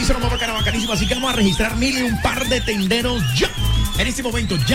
emisora más bacana, bacanísima. Así que vamos a registrar un par de tenderos ya. En este momento, ya.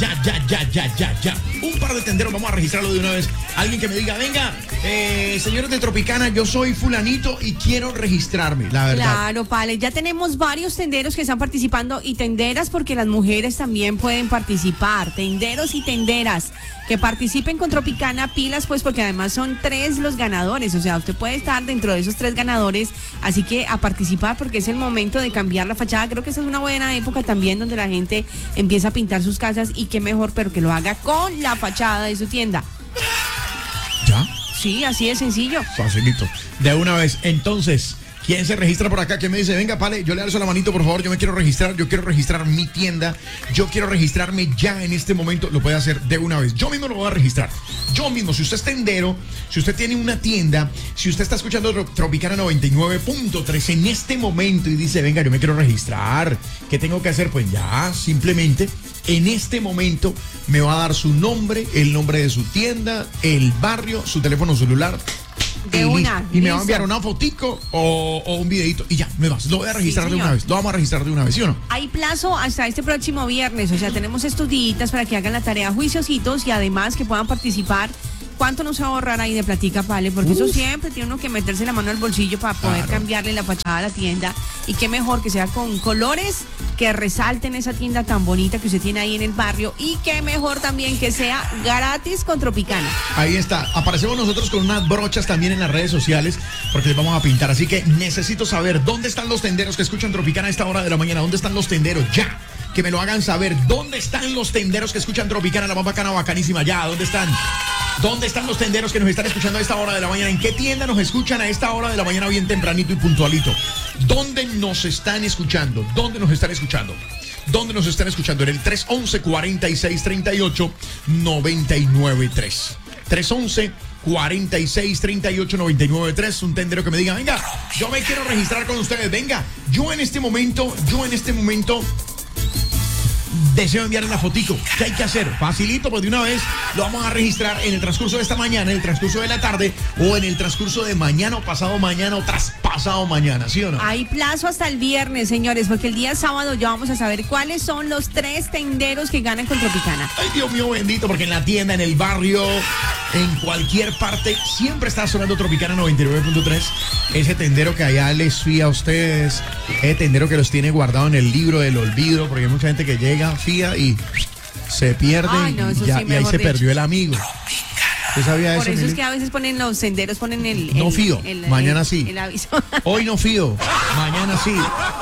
Un par de tenderos, vamos a registrarlo de una vez. Alguien que me diga, venga, señores de Tropicana, yo soy fulanito y quiero registrarme, la verdad. Claro, Pale, ya tenemos varios tenderos que están participando y tenderas porque las mujeres también pueden participar. Tenderos y tenderas que participen con Tropicana, pilas pues porque además son 3 los ganadores. O sea, usted puede estar dentro de esos 3 ganadores, así que a participar porque es el momento de cambiar la fachada. Creo que esa es una buena época también donde la gente empieza a pintar sus casas y qué mejor, pero que lo haga con la fachada de su tienda. ¿Ya? Sí, así de sencillo. Facilito. De una vez. Entonces, ¿quién se registra por acá? ¿Quién me dice, venga, Pale, yo le alzo la manito, por favor, yo me quiero registrar mi tienda, yo quiero registrarme ya en este momento? Lo puede hacer de una vez. Yo mismo lo voy a registrar. Yo mismo, si usted es tendero, si usted tiene una tienda, si usted está escuchando Tropicana 99.3 en este momento y dice, venga, yo me quiero registrar, ¿qué tengo que hacer? Pues ya, simplemente, en este momento me va a dar su nombre, el nombre de su tienda, el barrio, su teléfono celular. Y me va a enviar una fotico o un videito y ya, lo voy a registrar de una vez. Lo vamos a registrar de una vez, ¿sí o no? Hay plazo hasta este próximo viernes, o sea, tenemos estos días para que hagan la tarea juiciositos y además que puedan participar. ¿Cuánto nos va a ahorrar ahí de platica, Pale? Porque eso siempre tiene uno que meterse la mano al bolsillo para poder cambiarle la fachada a la tienda. Y qué mejor que sea con colores que resalten esa tienda tan bonita que usted tiene ahí en el barrio. Y qué mejor también que sea gratis con Tropicana. Ahí está. Aparecemos nosotros con unas brochas también en las redes sociales porque les vamos a pintar. Así que necesito saber dónde están los tenderos que escuchan Tropicana a esta hora de la mañana. ¿Dónde están los tenderos? Ya. Que me lo hagan saber. ¿Dónde están los tenderos que escuchan Tropicana, la más bacana, bacanísima? Ya, ¿dónde están? ¿Dónde están los tenderos que nos están escuchando a esta hora de la mañana? ¿En qué tienda nos escuchan a esta hora de la mañana bien tempranito y puntualito? ¿Dónde nos están escuchando? ¿Dónde nos están escuchando? ¿Dónde nos están escuchando? En el 311-4638-993. 311-4638-993. Un tendero que me diga, venga, yo me quiero registrar con ustedes. Venga, yo en este momento deseo enviarle la fotico. ¿Qué hay que hacer? Facilito, pues de una vez lo vamos a registrar en el transcurso de esta mañana, en el transcurso de la tarde o en el transcurso de mañana o pasado mañana o traspasado mañana, ¿sí o no? Hay plazo hasta el viernes, señores, porque el día sábado ya vamos a saber cuáles son los 3 tenderos que ganan con Tropicana. Ay, Dios mío bendito, porque en la tienda, en el barrio, en cualquier parte, siempre está sonando Tropicana 99.3. Ese tendero que allá les fía a ustedes, ese tendero que los tiene guardado en el libro del olvido, porque hay mucha gente que llega, fía y se pierde. Ay, no, y ahí se perdió el amigo. ¿Usted sabía Por eso? eso es que a veces ponen los senderos, ponen no fío, mañana sí. El aviso. Hoy no fío, mañana sí.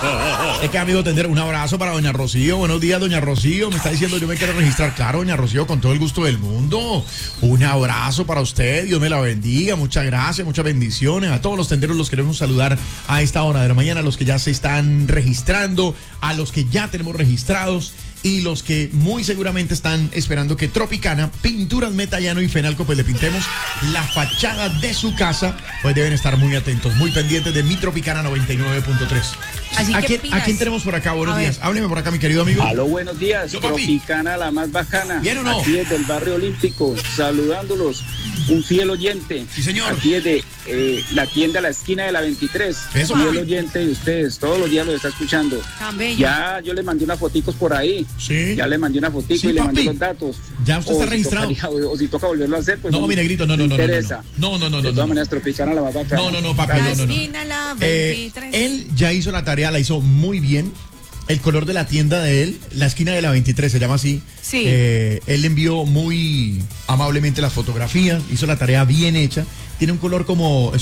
Es que, amigo tendero, un abrazo para doña Rocío. Buenos días, doña Rocío. Me está diciendo, yo me quiero registrar. Claro, doña Rocío, con todo el gusto del mundo. Un abrazo para usted, Dios me la bendiga. Muchas gracias, muchas bendiciones. A todos los tenderos los queremos saludar a esta hora de la mañana, a los que ya se están registrando, a los que ya tenemos registrados y los que muy seguramente están esperando que Tropicana, Pinturas Metallano y Fenalco, pues le pintemos la fachada de su casa. Pues deben estar muy atentos, muy pendientes de mi Tropicana 99.3. Así ¿A que quién tenemos por acá? Buenos días. Hábleme por acá, mi querido amigo. Aló, buenos días. Yo, papi. Tropicana, la más bacana. ¿Bien o no? Aquí desde el barrio Olímpico, saludándolos. Un fiel oyente. Sí, señor. Aquí desde la tienda a la esquina de la 23. Eso, fiel papi. oyente de ustedes. Todos los días los está escuchando. Tan bello. Ya yo le mandé unas foticos por ahí. Sí. Ya le mandé una fotico Sí, y le papi. mandé los datos. Ya usted está registrado. O si toca volverlo a hacer, pues No, mi negrito, no. me interesa. No. De todas maneras, Tropicana, la más bacana. No, papi, La no. esquina, la 23. Él ya hizo la tarea, la hizo muy bien. El color de la tienda de él, la esquina de la 23, se llama así. Sí. Él envió muy amablemente las fotografías, hizo la tarea bien hecha. Tiene un color como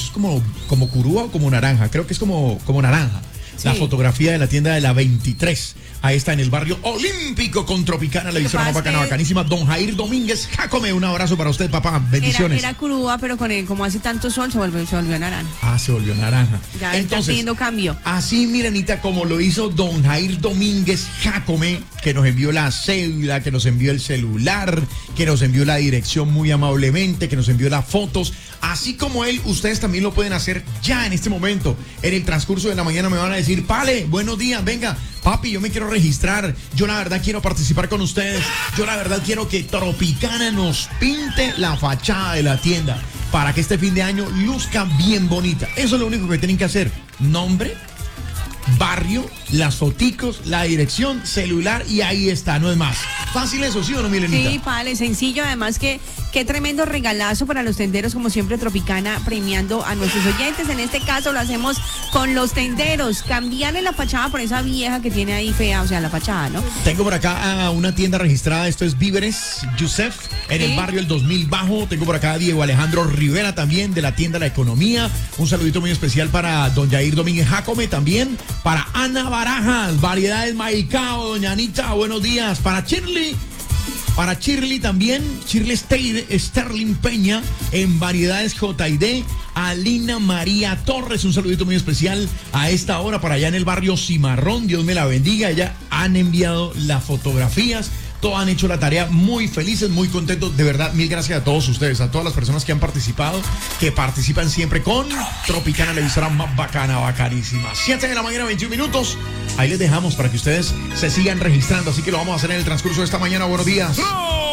curúa o como naranja. Creo que es como naranja. Sí. La fotografía de la tienda de la 23. Ahí está en el barrio Olímpico con Tropicana, la emisora más bacana, bacanísima. Don Jair Domínguez Jacome, un abrazo para usted, papá. Bendiciones. Era curúa, pero con él, como hace tanto sol, se volvió naranja. Ah, se volvió naranja. Ya está pidiendo cambio. Así, mirenita, como lo hizo don Jair Domínguez Jacome, que nos envió la cédula, que nos envió el celular, que nos envió la dirección muy amablemente, que nos envió las fotos. Así como él, ustedes también lo pueden hacer ya en este momento. En el transcurso de la mañana me van a decir, Pale, buenos días, venga, papi, yo me quiero registrar. Yo la verdad quiero participar con ustedes. Yo la verdad quiero que Tropicana nos pinte la fachada de la tienda para que este fin de año luzca bien bonita. Eso es lo único que tienen que hacer. Nombre, barrio, las foticos, la dirección, celular y ahí está, no es más. Fácil eso, ¿sí o no, Milenita? Sí, vale, sencillo. Además que qué tremendo regalazo para los tenderos, como siempre Tropicana premiando a nuestros oyentes. En este caso lo hacemos con los tenderos. Cambiarle la fachada por esa vieja que tiene ahí fea, o sea, la fachada, ¿no? Tengo por acá una tienda registrada, esto es Víveres Yusef, en el barrio El 2000 Bajo. Tengo por acá a Diego Alejandro Rivera también, de la tienda La Economía. Un saludito muy especial para don Jair Domínguez Jacome también. Para Ana Barajas, Variedades Maicao, doña Anita, buenos días. Para Shirley también, Shirley Sterling Peña en Variedades J&D. Alina María Torres, un saludito muy especial a esta hora para allá en el barrio Cimarrón. Dios me la bendiga. Ya han enviado las fotografías. Todos han hecho la tarea, muy felices, muy contentos. De verdad, mil gracias a todos ustedes, a todas las personas que han participado, que participan siempre con Tropicana, la emisora más bacana, bacanísima. 7 de la mañana, 21 minutos. Ahí les dejamos para que ustedes se sigan registrando. Así que lo vamos a hacer en el transcurso de esta mañana. Buenos días.